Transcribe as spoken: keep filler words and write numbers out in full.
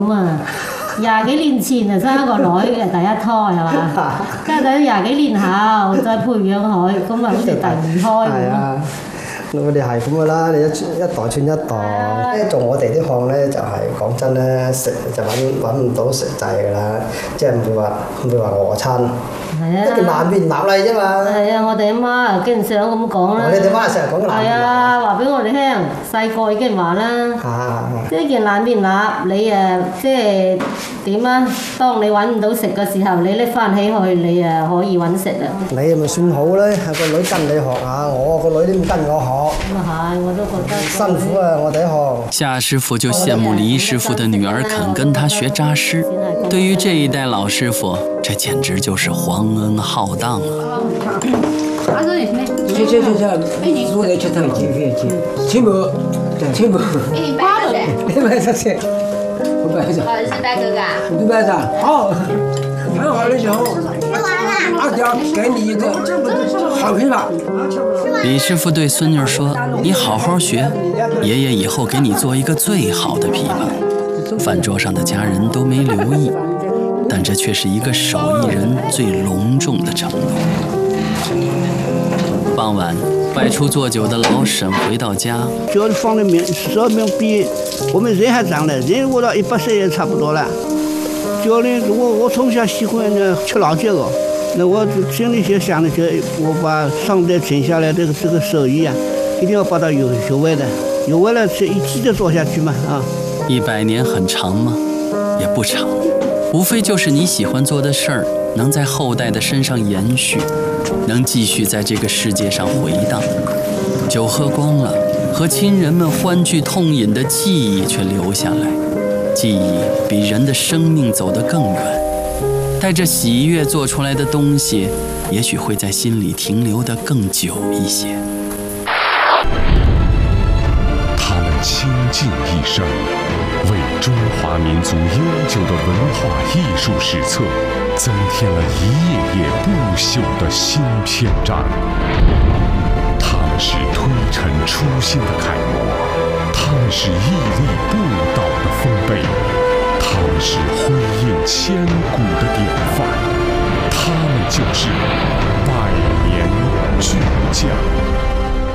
咁啊，廿幾年前就生一個女嘅第一胎係嘛，跟住等廿幾年後再培養佢，咁啊好似第二胎咁。 我哋係咁噶啦，你一一代傳一代。做我哋啲行咧，就係、是、講真咧，食就揾揾唔到食滯噶啦，即係唔會話唔會話餓親。係啊，一件爛面揦嚟啫嘛。係啊， 我哋阿媽啊經常咁講啦。 你哋媽成日講爛面揦。係啊，話俾我哋聽，細個已經話啦。啊即係件爛面揦，你誒即係點啊？當你揾唔到食嘅時候，你拎翻起去，你誒可以揾食啦。 你咪算好咧，個女跟你學下，我個女都唔跟我學。辛苦啊！我哋學。 夏師傅就羨慕黎師傅的女兒肯跟他學扎師。對於這一代老師傅，這簡直就是皇恩浩蕩了。 阿叔，你咩？ 這這這這，我來吃湯雞飯雞，全部，全部。 你拜個誰？ 你拜啥誰？我拜啥？ 哦，你是拜哥哥。 你拜啥？好，很好的時候。阿嬌給你一個好琵琶。 李師傅對孫女說：“你好好學，爺爺以後給你做一個最好的琵琶。”飯桌上的家人都沒留意，但這卻是一個手藝人最隆重的承諾。傍晚，外出做酒的老沈回到家， 酒放的命，壽命比我們人還長呢，人活到一百歲也差不多了。酒呢，如果我從小喜歡呢吃老酒哦。那我心裡就想的就，我把上代傳下來這個這個手藝啊，一定要把它有有味的，有味了是一直的做下去嘛啊。 一百年很長嗎？也不長，無非就是你喜歡做的事兒能在後代的身上延續，能繼續在這個世界上回盪。酒喝光了，和親人們歡聚痛飲的記憶卻留下來，記憶比人的生命走得更遠。帶着喜悅做出來的東西，也許會在心裡停留得更久一些。 他們傾盡一生，為中華民族悠久的文化藝術史冊增添了一頁頁不朽的新篇章。他們是推陳出新的楷模，他們是屹立不倒的豐碑。他們是輝映千古的典範，他們就是百年巨匠。